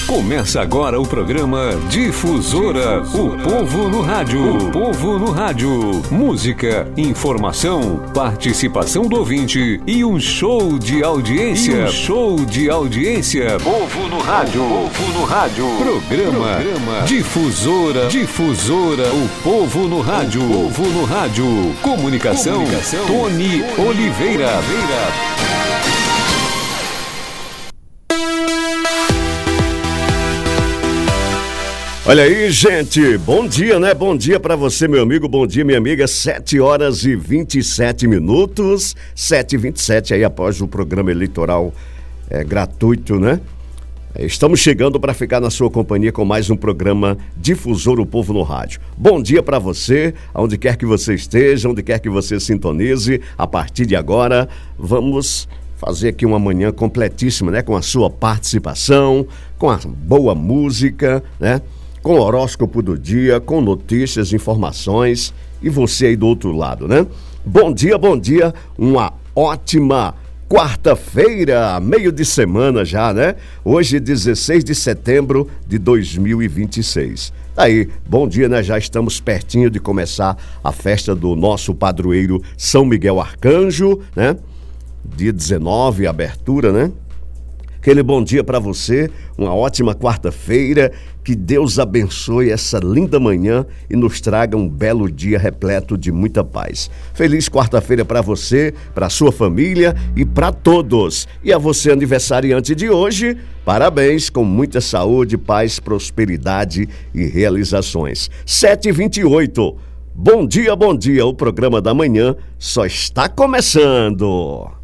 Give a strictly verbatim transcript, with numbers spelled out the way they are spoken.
Começa agora o programa Difusora, o povo no rádio. O povo no rádio. Música, informação, participação do ouvinte e um show de audiência. E um show de audiência. Povo no rádio. Povo no rádio. Programa, Programa Difusora. Difusora, o povo no rádio. O povo no rádio. Comunicação, Comunicação. Tony Oliveira. Olha aí, gente, bom dia, né? Bom dia pra você, meu amigo, bom dia, minha amiga. sete horas e vinte e sete minutos, sete e vinte e sete aí após o programa eleitoral é, gratuito, né? Estamos chegando para ficar na sua companhia com mais um programa Difusor o Povo no Rádio. Bom dia para você, aonde quer que você esteja, onde quer que você sintonize. A partir de agora, vamos fazer aqui uma manhã completíssima, né? Com a sua participação, com a boa música, né? Com o horóscopo do dia, com notícias, informações e você aí do outro lado, né? Bom dia, bom dia, uma ótima quarta-feira, meio de semana já, né? Hoje, dezesseis de setembro de dois mil e vinte e seis. Aí, bom dia, né? Já estamos pertinho de começar a festa do nosso padroeiro São Miguel Arcanjo, né? Dia dezenove, abertura, né? Aquele bom dia para você, uma ótima quarta-feira, que Deus abençoe essa linda manhã e nos traga um belo dia repleto de muita paz. Feliz quarta-feira para você, para sua família e para todos. E a você, aniversariante de hoje, parabéns, com muita saúde, paz, prosperidade e realizações. sete e vinte e oito, bom dia, bom dia, o programa da manhã só está começando.